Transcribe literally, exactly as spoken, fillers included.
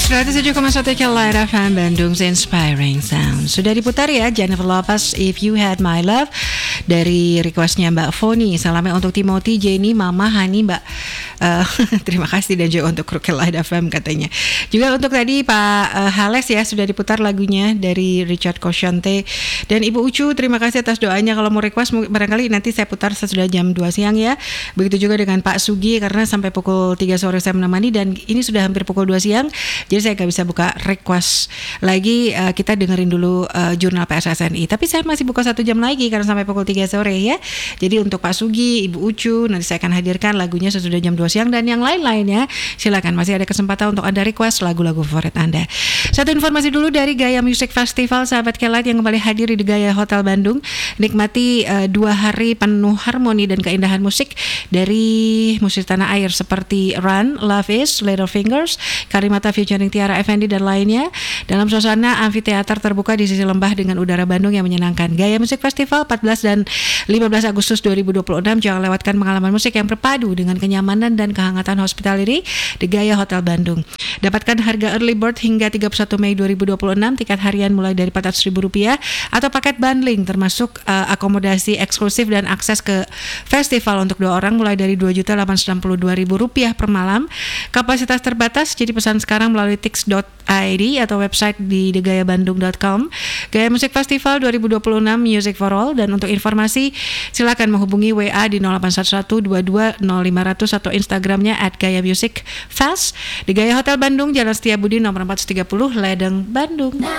seratus tujuh koma satu Light F M Bandung Inspiring Sound. Sudah diputar ya Jennifer Lopez If You Had My Love dari requestnya Mbak Foni. Salamnya untuk Timothy, Jenny, Mama, Hani, Mbak. Uh, terima kasih dan juga untuk Crooked Light F M katanya. Juga untuk tadi Pak uh, Hales ya sudah diputar lagunya dari Richard Cosciante dan Ibu Ucu. Terima kasih atas doanya. Kalau mau request barangkali nanti saya putar sesudah jam dua siang ya. Begitu juga dengan Pak Sugi karena sampai pukul tiga sore saya menemani dan ini sudah hampir pukul dua siang. Jadi saya nggak bisa buka request lagi, uh, kita dengerin dulu uh, jurnal P S S N I. Tapi saya masih buka satu jam lagi karena sampai pukul tiga sore ya. Jadi untuk Pak Sugi, Ibu Ucu, nanti saya akan hadirkan lagunya sesudah jam dua siang dan yang lain-lainnya. Silakan, masih ada kesempatan untuk Anda request lagu-lagu favorit Anda. Satu informasi dulu dari Gaya Music Festival, sahabat Kelat yang kembali hadir di Gaya Hotel Bandung. Nikmati uh, dua hari penuh harmoni dan keindahan musik dari musik tanah air seperti Run, Love Is, Little Fingers, Karimata featuring Tiara Effendi dan lainnya dalam suasana amfiteater terbuka di sisi lembah dengan udara Bandung yang menyenangkan. Gaya Musik Festival empat belas dan lima belas Agustus dua ribu dua puluh enam. Jangan lewatkan pengalaman musik yang berpadu dengan kenyamanan dan kehangatan hospitality di Gaya Hotel Bandung. Dapatkan harga early bird hingga tiga puluh satu Mei dua ribu dua puluh enam, tiket harian mulai dari empat ratus ribu rupiah atau paket bundling termasuk uh, akomodasi eksklusif dan akses ke festival untuk dua orang mulai dari dua juta delapan ratus enam puluh dua ribu rupiah per malam. Kapasitas terbatas, jadi pesan sekarang melalui tix dot i d atau website di the gaya bandung dot com. Gaya Musik Festival dua ribu dua puluh enam, Music for All. Dan untuk informasi silakan menghubungi W A di nol delapan satu satu dua dua nol lima nol nol atau Instagramnya at Gaya Music Fest di Gaya Hotel Bandung, Jalan Setiabudi nomor empat ratus tiga puluh Ledeng, Bandung.